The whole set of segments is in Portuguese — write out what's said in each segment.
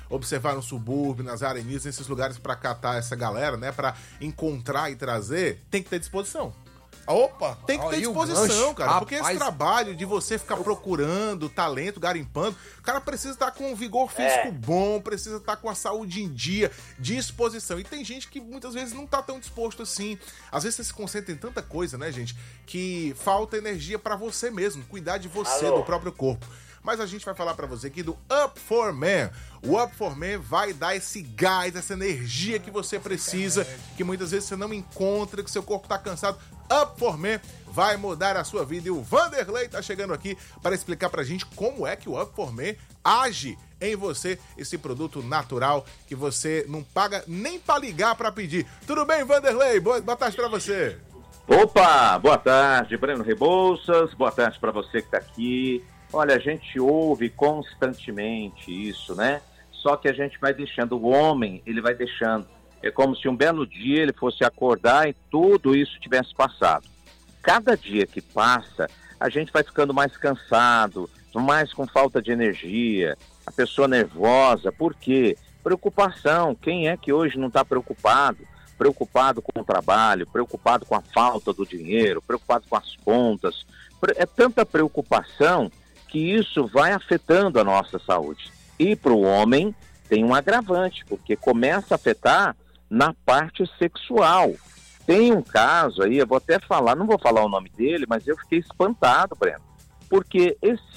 observar no subúrbio, nas arenias, nesses lugares para catar essa galera, né? Para encontrar e trazer, tem que ter disposição. Opa! Tem que ter disposição, cara. Porque esse trabalho de você ficar procurando talento, garimpando, o cara precisa estar com um vigor físico bom, precisa estar com a saúde em dia, disposição. E tem gente que muitas vezes não tá tão disposto assim. Às vezes você se concentra em tanta coisa, né, gente, que falta energia pra você mesmo, cuidar de você, do próprio corpo. Mas a gente vai falar pra você aqui do Up for Men. O Up for Men vai dar esse gás, essa energia que você precisa, que muitas vezes você não encontra, que seu corpo tá cansado. Up for Men vai mudar a sua vida. E o Vanderlei tá chegando aqui para explicar pra gente como é que o Up for Men age em você, esse produto natural que você não paga nem pra ligar pra pedir. Tudo bem, Vanderlei? Boa tarde pra você. Opa, boa tarde, Breno Rebouças. Boa tarde pra você que tá aqui. Olha, a gente ouve constantemente isso, né? Só que a gente vai deixando, o homem, ele vai deixando. É como se um belo dia ele fosse acordar e tudo isso tivesse passado. Cada dia que passa, a gente vai ficando mais cansado, mais com falta de energia, a pessoa nervosa. Por quê? Preocupação. Quem é que hoje não está preocupado? Preocupado com o trabalho, preocupado com a falta do dinheiro, preocupado com as contas. É tanta preocupação que isso vai afetando a nossa saúde. E para o homem tem um agravante, porque começa a afetar na parte sexual. Tem um caso aí, eu vou até falar, não vou falar o nome dele, mas eu fiquei espantado, Breno, porque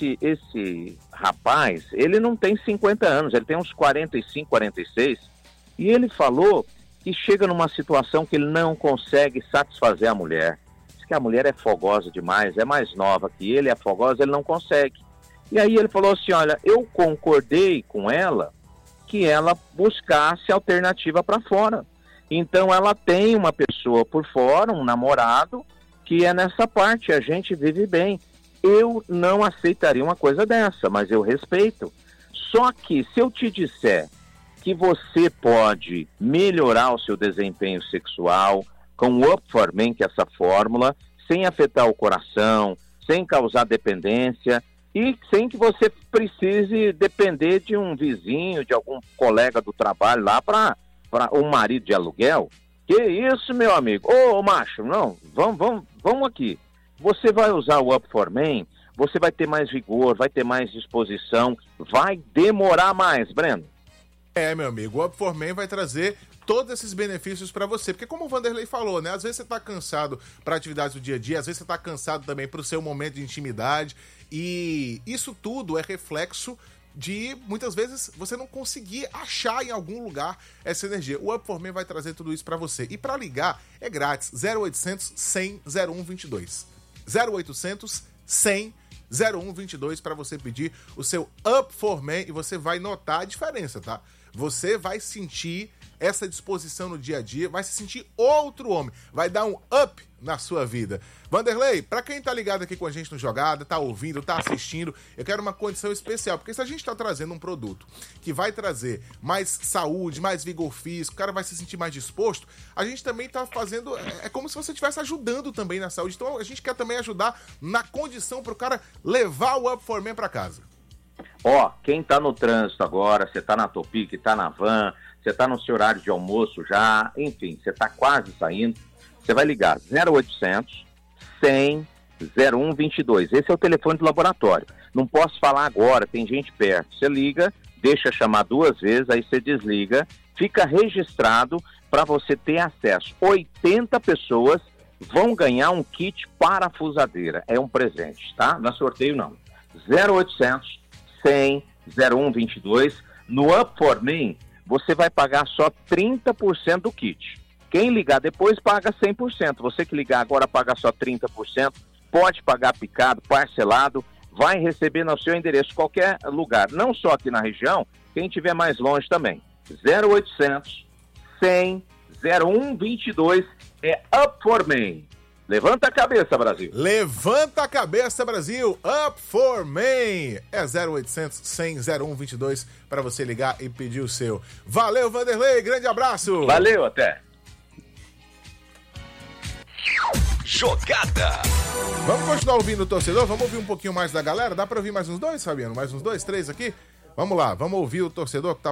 esse rapaz, ele não tem 50 anos, ele tem uns 45, 46, e ele falou que chega numa situação que ele não consegue satisfazer a mulher. Que a mulher é fogosa demais, é mais nova que ele, é fogosa, ele não consegue. E aí ele falou assim, olha, eu concordei com ela que ela buscasse alternativa para fora. Então ela tem uma pessoa por fora, um namorado, que é nessa parte, a gente vive bem. Eu não aceitaria uma coisa dessa, mas eu respeito. Só que se eu te disser que você pode melhorar o seu desempenho sexual com o Up for Men, que é essa fórmula, sem afetar o coração, sem causar dependência e sem que você precise depender de um vizinho, de algum colega do trabalho lá para um marido de aluguel. Que isso, meu amigo? Ô, macho, não, vamos aqui. Você vai usar o Up for Men, você vai ter mais vigor, vai ter mais disposição, vai demorar mais, Breno. Meu amigo, o Up for Men vai trazer todos esses benefícios para você, porque como o Vanderlei falou, né, às vezes você tá cansado para atividades do dia a dia, às vezes você tá cansado também pro seu momento de intimidade, e isso tudo é reflexo de, muitas vezes, você não conseguir achar em algum lugar essa energia. O Up for Men vai trazer tudo isso para você, e para ligar é grátis, 0800 100 0122, 0800 100 0122 para você pedir o seu Up for Men, e você vai notar a diferença, tá? Você vai sentir essa disposição no dia a dia, vai se sentir outro homem, vai dar um up na sua vida. Vanderlei, pra quem tá ligado aqui com a gente no Jogada, tá ouvindo, tá assistindo, eu quero uma condição especial, porque se a gente tá trazendo um produto que vai trazer mais saúde, mais vigor físico, o cara vai se sentir mais disposto, a gente também tá fazendo, é como se você estivesse ajudando também na saúde, então a gente quer também ajudar na condição pro cara levar o Up for Men pra casa. Ó, quem tá no trânsito agora, você tá na Topic, tá na van, você tá no seu horário de almoço já, enfim, você tá quase saindo, você vai ligar 0800 100 0122. Esse é o telefone do laboratório. Não posso falar agora, tem gente perto. Você liga, deixa chamar 2 vezes, aí você desliga, fica registrado para você ter acesso. 80 pessoas vão ganhar um kit parafusadeira. É um presente, tá? Não é sorteio, não. 0800 100 0122. No Up for Men, você vai pagar só 30% do kit. Quem ligar depois paga 100%. Você que ligar agora paga só 30%. Pode pagar picado, parcelado. Vai receber no seu endereço, qualquer lugar. Não só aqui na região, quem estiver mais longe também. 0800 100 0122 é Up for Men. Levanta a cabeça, Brasil. Levanta a cabeça, Brasil. Up for Men. É 0800 100 0122 para você ligar e pedir o seu. Valeu, Vanderlei. Grande abraço. Valeu, até. Jogada. Vamos continuar ouvindo o torcedor? Vamos ouvir um pouquinho mais da galera? Dá para ouvir mais uns 2, Fabiano? Mais uns 2, 3 aqui? Vamos lá, vamos ouvir o torcedor que tá